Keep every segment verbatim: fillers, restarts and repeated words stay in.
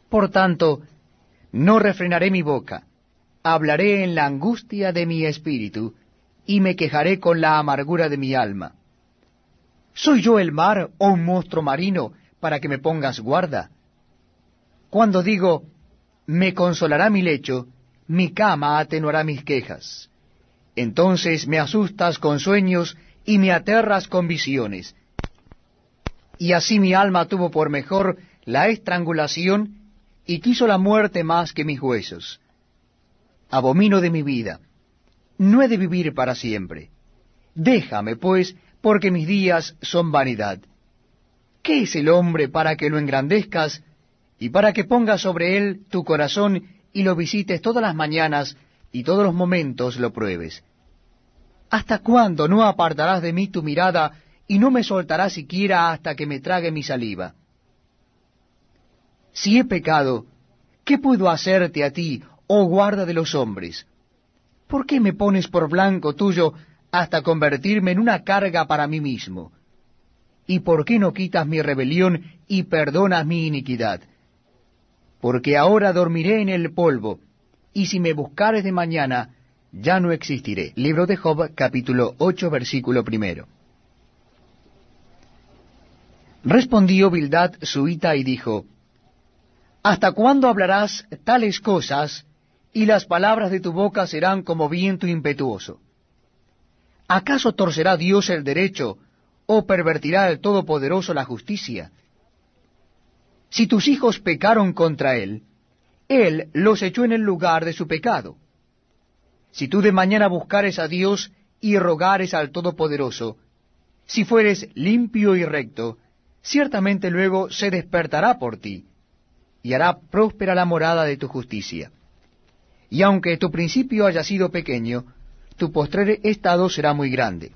Por tanto, no refrenaré mi boca, hablaré en la angustia de mi espíritu, y me quejaré con la amargura de mi alma. ¿Soy yo el mar o un monstruo marino para que me pongas guarda? Cuando digo, me consolará mi lecho, mi cama atenuará mis quejas. Entonces me asustas con sueños y me aterras con visiones. Y así mi alma tuvo por mejor la estrangulación y quiso la muerte más que mis huesos. Abomino de mi vida, no he de vivir para siempre. Déjame, pues, porque mis días son vanidad. ¿Qué es el hombre para que lo engrandezcas, y para que pongas sobre él tu corazón y lo visites todas las mañanas y todos los momentos lo pruebes? ¿Hasta cuándo no apartarás de mí tu mirada y no me soltarás siquiera hasta que me trague mi saliva? Si he pecado, ¿qué puedo hacerte a ti, oh guarda de los hombres? ¿Por qué me pones por blanco tuyo hasta convertirme en una carga para mí mismo? ¿Y por qué no quitas mi rebelión y perdonas mi iniquidad? Porque ahora dormiré en el polvo, y si me buscares de mañana, ya no existiré. Libro de Job, capítulo ocho, versículo primero. Respondió Bildad suita y dijo, ¿hasta cuándo hablarás tales cosas, y las palabras de tu boca serán como viento impetuoso? ¿Acaso torcerá Dios el derecho, o pervertirá el Todopoderoso la justicia? Si tus hijos pecaron contra él, él los echó en el lugar de su pecado. Si tú de mañana buscares a Dios y rogares al Todopoderoso, si fueres limpio y recto, ciertamente luego se despertará por ti, y hará próspera la morada de tu justicia. Y aunque tu principio haya sido pequeño, tu postrer estado será muy grande.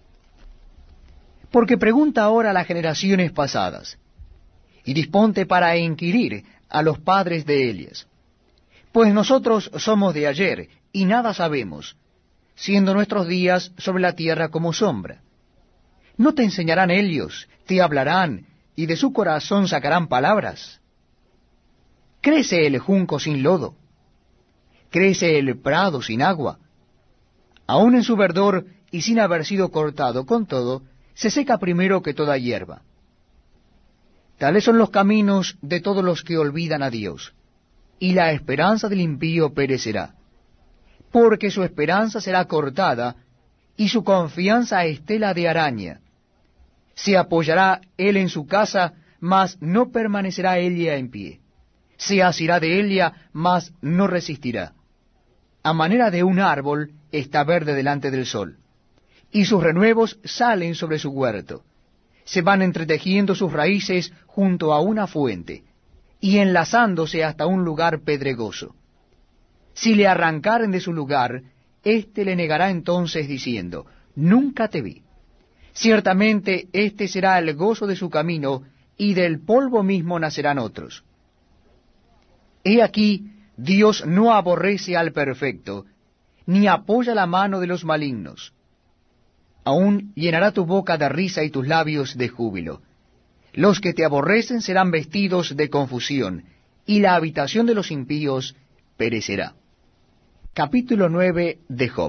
Porque pregunta ahora a las generaciones pasadas, y disponte para inquirir a los padres de ellas. Pues nosotros somos de ayer, y nada sabemos, siendo nuestros días sobre la tierra como sombra. ¿No te enseñarán ellos, te hablarán, y de su corazón sacarán palabras? ¿Crece el junco sin lodo? ¿Crece el prado sin agua? Aun en su verdor y sin haber sido cortado, con todo, se seca primero que toda hierba. Tales son los caminos de todos los que olvidan a Dios, y la esperanza del impío perecerá, porque su esperanza será cortada, y su confianza estela de araña. Se apoyará él en su casa, mas no permanecerá ella en pie. Se asirá de ella, mas no resistirá. A manera de un árbol está verde delante del sol, y sus renuevos salen sobre su huerto. Se van entretejiendo sus raíces junto a una fuente, y enlazándose hasta un lugar pedregoso. Si le arrancaren de su lugar, éste le negará entonces diciendo, nunca te vi. Ciertamente este será el gozo de su camino, y del polvo mismo nacerán otros. He aquí, Dios no aborrece al perfecto, ni apoya la mano de los malignos. Aún llenará tu boca de risa y tus labios de júbilo. Los que te aborrecen serán vestidos de confusión, y la habitación de los impíos perecerá. Capítulo nueve de Job.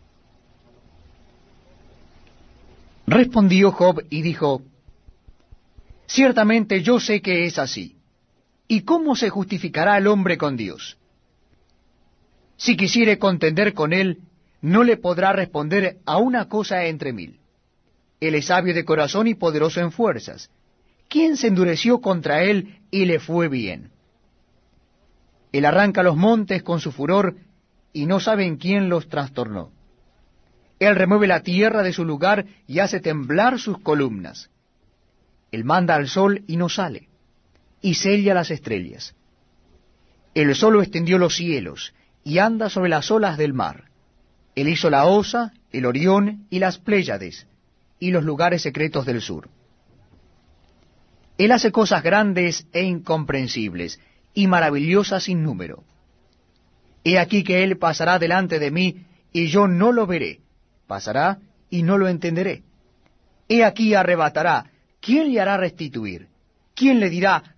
Respondió Job y dijo, ciertamente yo sé que es así. ¿Y cómo se justificará el hombre con Dios? Si quisiere contender con él, no le podrá responder a una cosa entre mil. Él es sabio de corazón y poderoso en fuerzas. ¿Quién se endureció contra él y le fue bien? Él arranca los montes con su furor, y no saben quién los trastornó. Él remueve la tierra de su lugar y hace temblar sus columnas. Él manda al sol y no sale, y sella las estrellas. Él solo extendió los cielos, y anda sobre las olas del mar. Él hizo la Osa, el Orión y las Pléyades, y los lugares secretos del sur. Él hace cosas grandes e incomprensibles, y maravillosas sin número. He aquí que él pasará delante de mí, y yo no lo veré. Pasará, y no lo entenderé. He aquí arrebatará. ¿Quién le hará restituir? ¿Quién le dirá,